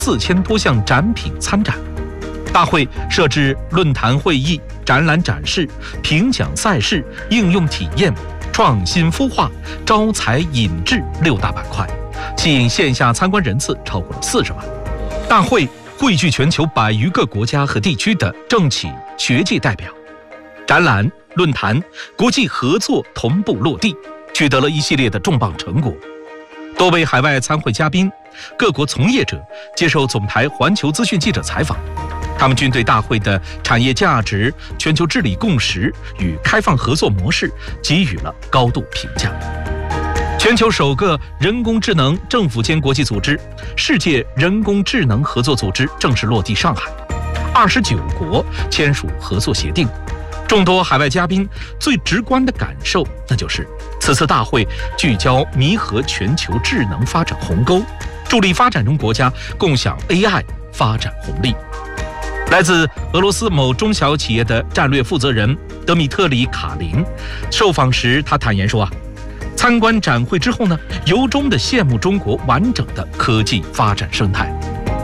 4000多项展品参展。大会设置论坛会议、展览展示、评奖赛事、应用体验、创新孵化、招才引智6大板块，吸引线下参观人次超过了40万。大会汇聚全球100余个国家和地区的政企、学界代表，展览、论坛、国际合作同步落地，取得了一系列的重磅成果。多位海外参会嘉宾、各国从业者接受总台环球资讯记者采访，他们均对大会的产业价值、全球治理共识与开放合作模式给予了高度评价。全球首个人工智能政府间国际组织——世界人工智能合作组织正式落地上海，29国签署合作协定。众多海外嘉宾最直观的感受，那就是此次大会聚焦弥合全球智能发展鸿沟，助力发展中国家共享 AI 发展红利。来自俄罗斯某中小企业的战略负责人德米特里·卡林受访时，他坦言说参观展会之后呢，由衷地羡慕中国完整的科技发展生态。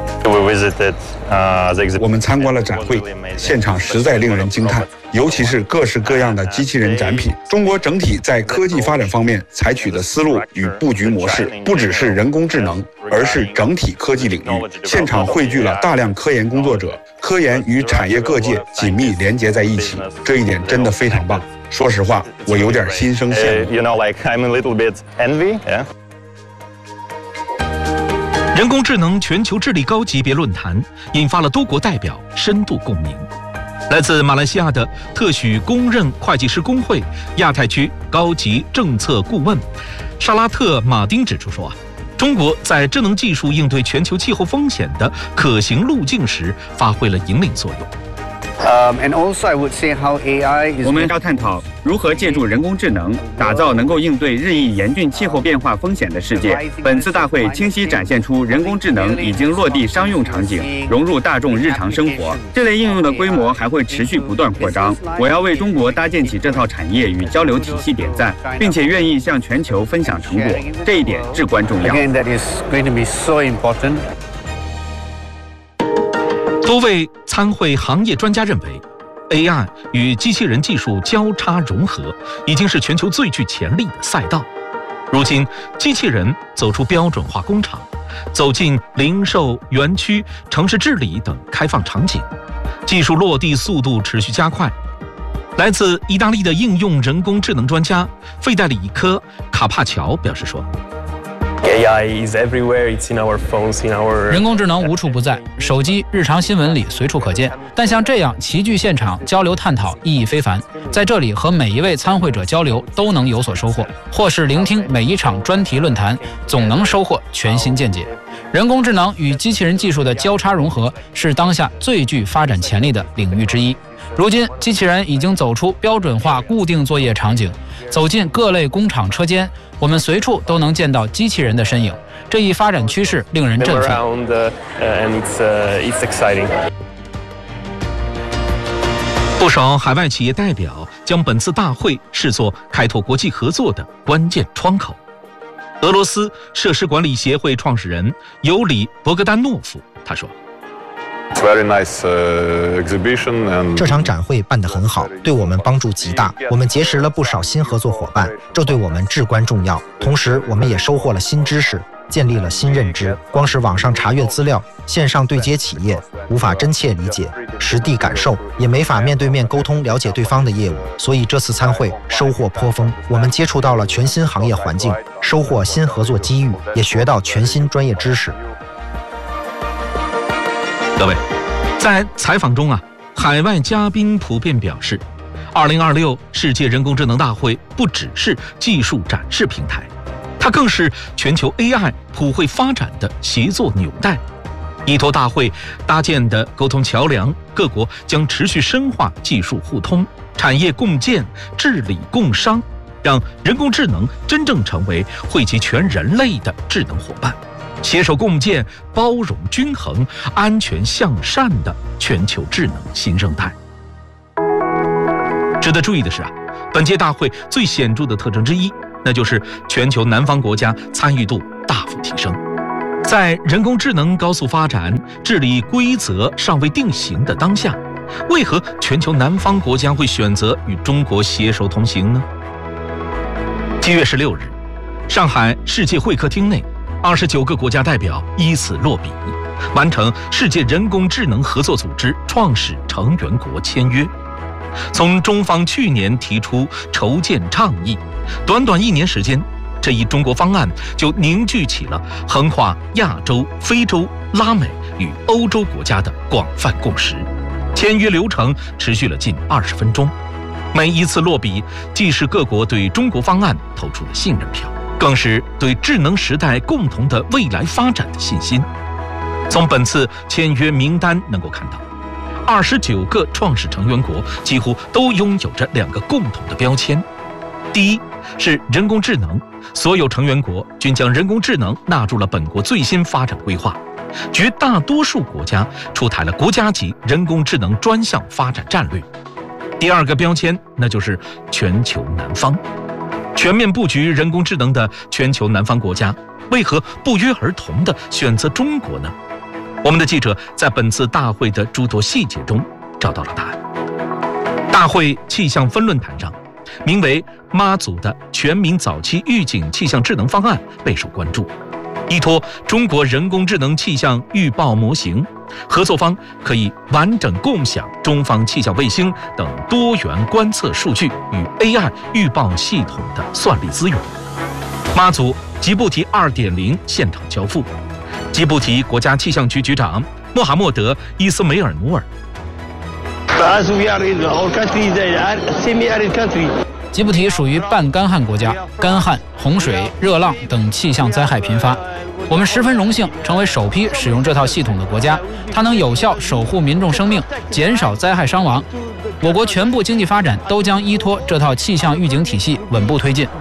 我们参观了展会，现场实在令人惊叹，尤其是各式各样的机器人展品。中国整体在科技发展方面采取的思路与布局模式，不只是人工智能，而是整体科技领域。现场汇聚了大量科研工作者，科研与产业各界紧密连结在一起，这一点真的非常棒。说实话，我有点心生羡慕。 人工智能全球治理高级别论坛引发了多国代表深度共鸣。来自马来西亚的特许公认会计师工会亚太区高级政策顾问沙拉特·马丁指出说中国在智能技术应对全球气候风险的可行路径时发挥了引领作用。 我们要探讨如何借助人工智能打造能够应对日益严峻气候变化风险的世界。本次大会清晰展现出人工智能已经落地商用场景，融入大众日常生活，这类应用的规模还会持续不断扩张。我要为中国搭建起这套产业与交流体系点赞，并且愿意向全球分享成果，这一点至关重要。 多位参会行业专家认为 AI 与机器人技术交叉融合已经是全球最具潜力的赛道。如今机器人走出标准化工厂，走进零售、园区、城市治理等开放场景，技术落地速度持续加快。来自意大利的应用人工智能专家费代里科·卡帕乔表示说， 人工智能无处不在，手机、日常新闻里随处可见。但像这样齐聚现场交流探讨意义非凡，在这里和每一位参会者交流都能有所收获，或是聆听每一场专题论坛，总能收获全新见解。人工智能与机器人技术的交叉融合是当下最具发展潜力的领域之一。如今，机器人已经走出标准化固定作业场景，走进各类工厂车间，我们随处都能见到机器人的身影。这一发展趋势令人振奋。 不少海外企业代表将本次大会视作开拓国际合作的关键窗口。俄罗斯设施管理协会创始人尤里·博格丹诺夫他说， 这场展会办得很好，对我们帮助极大。我们结识了不少新合作伙伴，这对我们至关重要。同时，我们也收获了新知识，建立了新认知。光是网上查阅资料，线上对接企业，无法真切理解、实地感受，也没法面对面沟通了解对方的业务。所以这次参会收获颇丰，我们接触到了全新行业环境，收获新合作机遇，也学到全新专业知识。 各位，在采访中海外嘉宾普遍表示，2026世界人工智能大会不只是技术展示平台，它更是全球 AI 普惠发展的协作纽带。依托大会搭建的沟通桥梁，各国将持续深化技术互通、产业共建、治理共商，让人工智能真正成为惠及全人类的智能伙伴，携手共建包容、均衡、安全向善的全球智能新生态。值得注意的是本届大会最显著的特征之一，那就是全球南方国家参与度大幅提升。 在人工智能高速发展、治理规则尚未定型的当下，为何全球南方国家会选择与中国携手同行呢？7月16日，上海世界会客厅内，29个国家代表依次落笔，完成世界人工智能合作组织创始成员国签约。从中方去年提出筹建倡议，短短1年时间，这一中国方案就凝聚起了横跨亚洲、非洲、拉美与欧洲国家的广泛共识。签约流程持续了近20分钟，每一次落笔，既是各国对中国方案投出的信任票，更是对智能时代共同的未来发展的信心。从本次签约名单能够看到，29个创始成员国几乎都拥有着2个共同的标签。第一是人工智能，所有成员国均将人工智能纳入了本国最新发展规划，绝大多数国家出台了国家级人工智能专项发展战略。第2个标签，那就是全球南方。全面布局人工智能的全球南方国家，为何不约而同地选择中国呢？我们的记者在本次大会的诸多细节中找到了答案。大会气象分论坛上，名为妈祖的全民早期预警气象智能方案备受关注。依托中国人工智能气象预报模型，合作方可以完整共享中方气象卫星等多元观测数据与 AI 预报系统的算力资源。妈祖吉布提 2.0 现场交付，吉布提国家气象局局长穆罕默德·伊斯梅尔努尔。 吉布提属于半干旱国家，干旱、洪水、热浪等气象灾害频发。我们十分荣幸成为首批使用这套系统的国家，它能有效守护民众生命，减少灾害伤亡。我国全部经济发展都将依托这套气象预警体系稳步推进。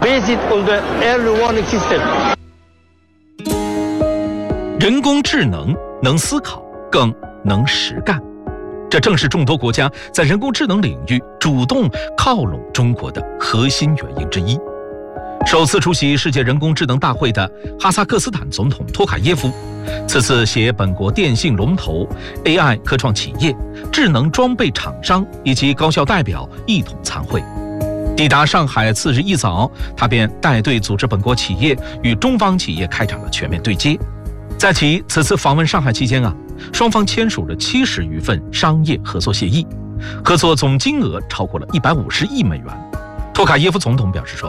人工智能能思考，更能实干，这正是众多国家在人工智能领域主动靠拢中国的核心原因之一。首次出席世界人工智能大会的哈萨克斯坦总统托卡耶夫，此次携本国电信龙头、AI 科创企业、智能装备厂商以及高校代表一同参会。抵达上海次日一早，他便带队组织本国企业与中方企业开展了全面对接。在其此次访问上海期间双方签署了70余份商业合作协议，合作总金额超过了150亿美元。托卡耶夫总统表示说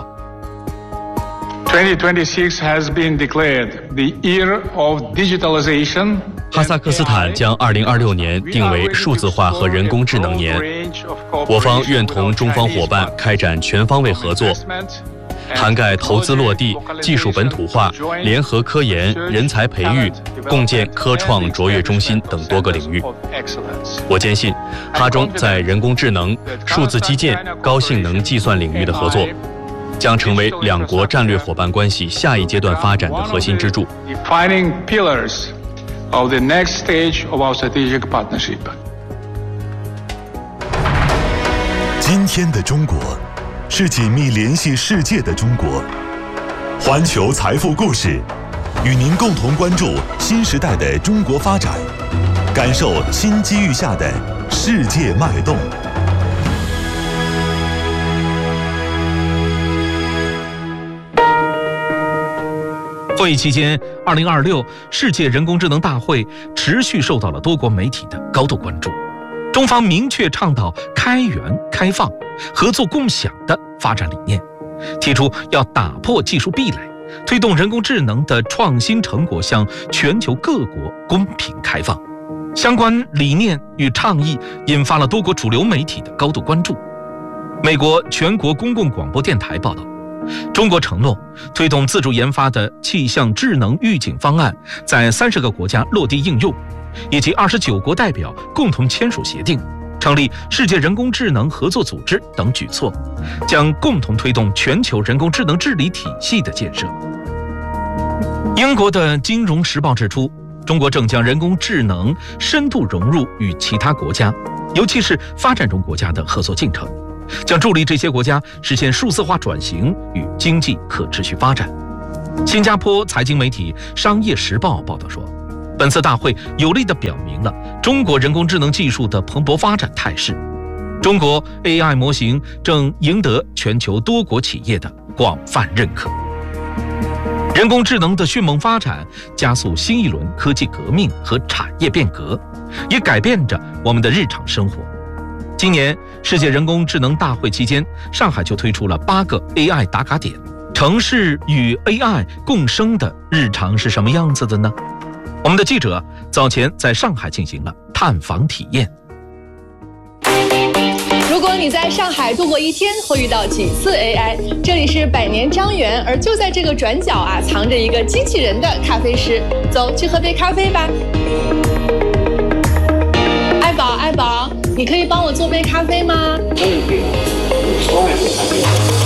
，2026 has been declared the year of digitalization. 哈萨克斯坦将2026年定为数字化和人工智能年，我方愿同中方伙伴开展全方位合作，涵盖投资落地、技术本土化、联合科研、人才培育、共建科创卓越中心等多个领域。我坚信，哈中在人工智能、数字基建、高性能计算领域的合作，将成为两国战略伙伴关系下一阶段发展的核心支柱。 今天的中国是紧密联系世界的中国。环球财富故事，与您共同关注新时代的中国发展，感受新机遇下的世界脉动。 会议期间，2026世界人工智能大会持续受到了多国媒体的高度关注。中方明确倡导开源、开放、合作共享的发展理念，提出要打破技术壁垒，推动人工智能的创新成果向全球各国公平开放。相关理念与倡议引发了多国主流媒体的高度关注。美国全国公共广播电台报道，中国承诺推动自主研发的气象智能预警方案在30个国家落地应用，以及29国代表共同签署协定，成立世界人工智能合作组织等举措，将共同推动全球人工智能治理体系的建设。英国的《金融时报》指出，中国正将人工智能深度融入与其他国家，尤其是发展中国家的合作进程，将助力这些国家实现数字化转型与经济可持续发展。 新加坡财经媒体《商业时报》报道说，本次大会有力地表明了中国人工智能技术的蓬勃发展态势。中国 AI 模型正赢得全球多国企业的广泛认可。人工智能的迅猛发展加速新一轮科技革命和产业变革，也改变着我们的日常生活。今年世界人工智能大会期间，上海就推出了8个 AI 打卡点。城市与 AI 共生的日常是什么样子的呢？我们的记者早前在上海进行了探访体验。 如果你在上海度过一天，会遇到几次 AI？ 这里是百年张园，而就在这个转角啊，藏着一个机器人的咖啡师。走，去喝杯咖啡吧。爱宝，你可以帮我做杯咖啡吗？